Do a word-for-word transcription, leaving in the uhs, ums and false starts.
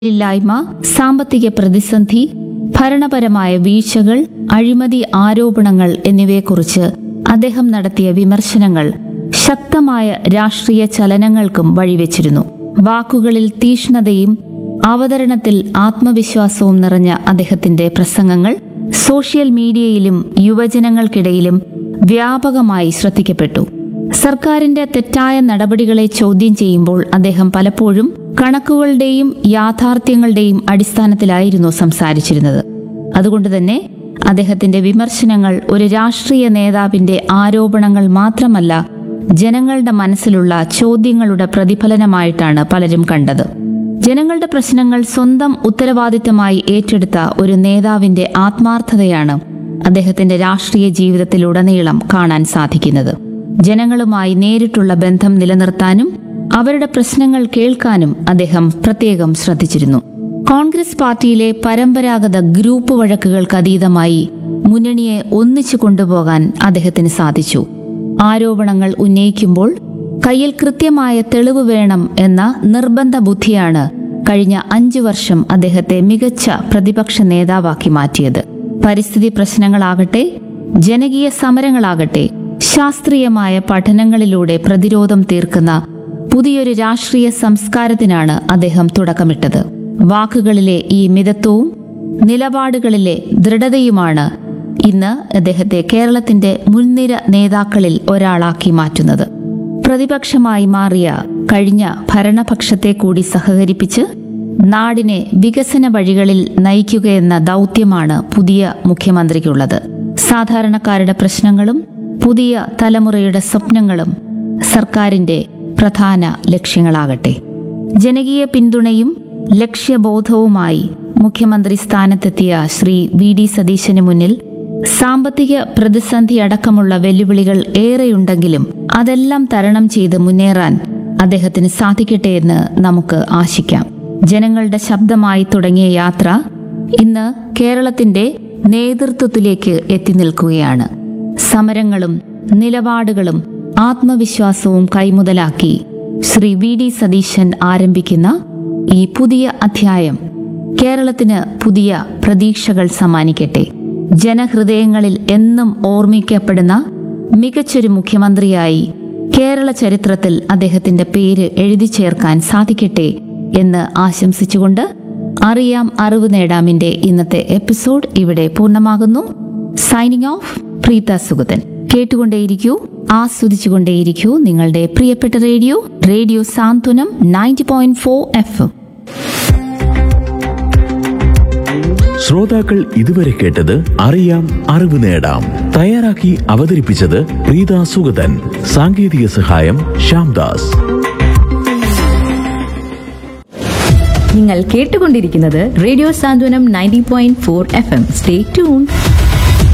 ഇല്ലായ്മ, സാമ്പത്തിക പ്രതിസന്ധി, ഭരണപരമായ വീഴ്ചകൾ, അഴിമതി ആരോപണങ്ങൾ എന്നിവയെക്കുറിച്ച് അദ്ദേഹം നടത്തിയ വിമർശനങ്ങൾ ശക്തമായ രാഷ്ട്രീയ ചലനങ്ങൾക്കും വഴിവെച്ചിരുന്നു. വാക്കുകളിൽ തീക്ഷ്ണതയും അവതരണത്തിൽ ആത്മവിശ്വാസവും നിറഞ്ഞ അദ്ദേഹത്തിന്റെ പ്രസംഗങ്ങൾ സോഷ്യൽ മീഡിയയിലും യുവജനങ്ങൾക്കിടയിലും വ്യാപകമായി ശ്രദ്ധിക്കപ്പെട്ടു. സർക്കാരിന്റെ തെറ്റായ നടപടികളെ ചോദ്യം ചെയ്യുമ്പോൾ അദ്ദേഹം പലപ്പോഴും കണക്കുകളുടെയും യാഥാർത്ഥ്യങ്ങളുടെയും അടിസ്ഥാനത്തിലായിരുന്നു സംസാരിച്ചിരുന്നത്. അതുകൊണ്ടുതന്നെ അദ്ദേഹത്തിന്റെ വിമർശനങ്ങൾ ഒരു രാഷ്ട്രീയ നേതാവിന്റെ ആരോപണങ്ങൾ മാത്രമല്ല, ജനങ്ങളുടെ മനസ്സിലുള്ള ചോദ്യങ്ങളുടെ പ്രതിഫലനമായിട്ടാണ് പലരും കണ്ടത്. ജനങ്ങളുടെ പ്രശ്നങ്ങൾ സ്വന്തം ഉത്തരവാദിത്തമായി ഏറ്റെടുത്ത ഒരു നേതാവിന്റെ ആത്മാർത്ഥതയാണ് അദ്ദേഹത്തിന്റെ രാഷ്ട്രീയ ജീവിതത്തിലുടനീളം കാണാൻ സാധിക്കുന്നത്. ജനങ്ങളുമായി നേരിട്ടുള്ള ബന്ധം നിലനിർത്താനും അവരുടെ പ്രശ്നങ്ങൾ കേൾക്കാനും അദ്ദേഹം പ്രത്യേകം ശ്രദ്ധിച്ചിരുന്നു. കോൺഗ്രസ് പാർട്ടിയിലെ പരമ്പരാഗത ഗ്രൂപ്പ് വഴക്കുകൾക്കതീതമായി മുന്നണിയെ ഒന്നിച്ചു കൊണ്ടുപോകാൻ അദ്ദേഹത്തിന് സാധിച്ചു. ആരോപണങ്ങൾ ഉന്നയിക്കുമ്പോൾ കയ്യിൽ കൃത്യമായ തെളിവ് വേണം എന്ന നിർബന്ധ ബുദ്ധിയാണ് കഴിഞ്ഞ അഞ്ചു വർഷം അദ്ദേഹത്തെ മികച്ച പ്രതിപക്ഷ നേതാവാക്കി മാറ്റിയത്. പരിസ്ഥിതി പ്രശ്നങ്ങളാകട്ടെ, ജനകീയ സമരങ്ങളാകട്ടെ, ശാസ്ത്രീയമായ പഠനങ്ങളിലൂടെ പ്രതിരോധം തീർക്കുന്ന പുതിയൊരു രാഷ്ട്രീയ സംസ്കാരത്തിനാണ് അദ്ദേഹം തുടക്കമിട്ടത്. വാക്കുകളിലെ ഈ മിതത്വവും നിലപാടുകളിലെ ദൃഢതയുമാണ് ഇന്ന് അദ്ദേഹത്തെ കേരളത്തിന്റെ മുൻനിര നേതാക്കളിൽ ഒരാളാക്കി മാറ്റുന്നത്. പ്രതിപക്ഷമായി മാറിയ കഴിഞ്ഞ ഭരണപക്ഷത്തെ കൂടി സഹകരിപ്പിച്ച് നാടിനെ വികസന വഴികളിൽ നയിക്കുകയെന്ന ദൗത്യമാണ് പുതിയ മുഖ്യമന്ത്രിക്കുള്ളത്. സാധാരണക്കാരുടെ പ്രശ്നങ്ങളും പുതിയ തലമുറയുടെ സ്വപ്നങ്ങളും സർക്കാരിന്റെ പ്രധാന ലക്ഷ്യങ്ങളാകട്ടെ. ജനകീയ പിന്തുണയും ലക്ഷ്യബോധവുമായി മുഖ്യമന്ത്രി സ്ഥാനത്തെത്തിയ ശ്രീ വി ഡി സതീശന് മുന്നിൽ സാമ്പത്തിക പ്രതിസന്ധി അടക്കമുള്ള വെല്ലുവിളികൾ ഏറെയുണ്ടെങ്കിലും അതെല്ലാം തരണം ചെയ്ത് മുന്നേറാൻ അദ്ദേഹത്തിന് സാധിക്കട്ടെ എന്ന് നമുക്ക് ആശിക്കാം. ജനങ്ങളുടെ ശബ്ദമായി തുടങ്ങിയ യാത്ര ഇന്ന് കേരളത്തിന്റെ നേതൃത്വത്തിലേക്ക് എത്തി നിൽക്കുകയാണ്. സമരങ്ങളും നിലപാടുകളും ആത്മവിശ്വാസവും കൈമുതലാക്കി ശ്രീ വി ഡി സതീശൻ ആരംഭിക്കുന്ന ഈ പുതിയ അധ്യായം കേരളത്തിന് പുതിയ പ്രതീക്ഷകൾ സമ്മാനിക്കട്ടെ. ജനഹൃദയങ്ങളിൽ എന്നും ഓർമ്മിക്കപ്പെടുന്ന മികച്ചൊരു മുഖ്യമന്ത്രിയായി കേരള ചരിത്രത്തിൽ അദ്ദേഹത്തിന്റെ പേര് എഴുതി ചേർക്കാൻ സാധിക്കട്ടെ എന്ന് ആശംസിച്ചുകൊണ്ട് അറിയാം അറിവ് നേടാമിന്റെ ഇന്നത്തെ എപ്പിസോഡ് ഇവിടെ പൂർണ്ണമാകുന്നു. Signing off, Preetha Sugathan. കേട്ടുകൊണ്ടേയിരിക്കൂ, ആസ്വദിച്ചുകൊണ്ടേയിരിക്കൂ നിങ്ങളുടെ പ്രിയപ്പെട്ട റേഡിയോ റേഡിയോ സാന്ത്വനം ninety point four F M. ശ്രോതാക്കൾ ഇതുവരെ കേട്ടത് അറിയാം അറിവ് നേടാം. തയ്യാറാക്കി അവതരിപ്പിച്ചത് പ്രീത സുഗതൻ. സാങ്കേതിക സഹായം ശ്യാംദാസ്. നിങ്ങൾ കേട്ടുകൊണ്ടിരിക്കുന്നത് റേഡിയോ സാന്ത്വനം ninety point four F M. Stay tuned.